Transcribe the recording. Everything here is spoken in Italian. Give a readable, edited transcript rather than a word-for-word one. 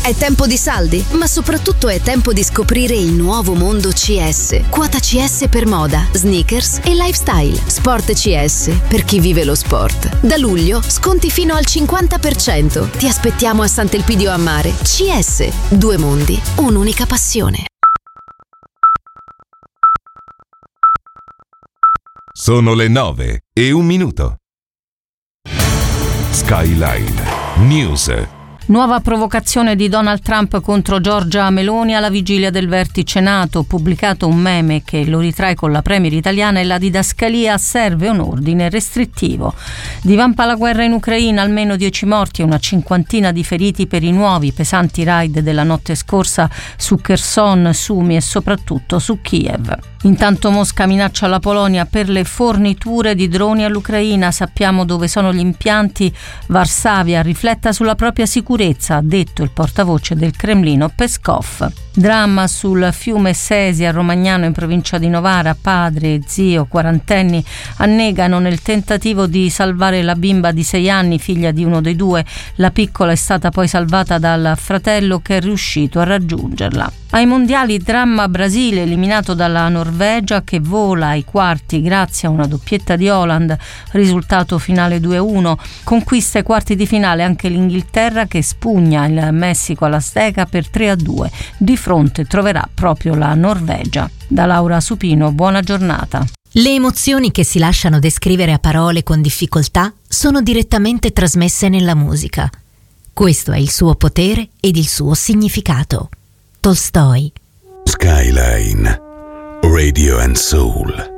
È tempo di saldi, ma soprattutto è tempo di scoprire il nuovo mondo CS. Quota CS per moda, sneakers e lifestyle. Sport CS per chi vive lo sport. Da luglio sconti fino al 50%. Ti aspettiamo a Sant'Elpidio a Mare. CS, 2 mondi, un'unica passione. Sono le 9:01. Skyline News. Nuova provocazione di Donald Trump contro Giorgia Meloni alla vigilia del vertice NATO. Pubblicato un meme che lo ritrae con la premier italiana e la didascalia serve un ordine restrittivo. Divampa la guerra in Ucraina, almeno 10 morti e una cinquantina di feriti per i nuovi pesanti raid della notte scorsa su Kherson, Sumi e soprattutto su Kiev. Intanto Mosca minaccia la Polonia per le forniture di droni all'Ucraina. Sappiamo dove sono gli impianti. Varsavia rifletta sulla propria sicurezza, ha detto il portavoce del Cremlino Peskov. Dramma sul fiume Sesi a Romagnano in provincia di Novara. Padre e zio quarantenni annegano nel tentativo di salvare la bimba di 6 anni, figlia di uno dei due. La piccola è stata poi salvata dal fratello che è riuscito a raggiungerla. Ai mondiali dramma Brasile eliminato dalla Norvegia che vola ai quarti grazie a una doppietta di Haaland, risultato finale 2-1. Conquista ai quarti di finale anche l'Inghilterra che spugna il Messico all'Azteca per 3-2. Di fronte troverà proprio la Norvegia. Da Laura Supino, buona giornata. Le emozioni che si lasciano descrivere a parole con difficoltà sono direttamente trasmesse nella musica. Questo è il suo potere ed il suo significato. Tolstoi. Skyline Radio and Soul.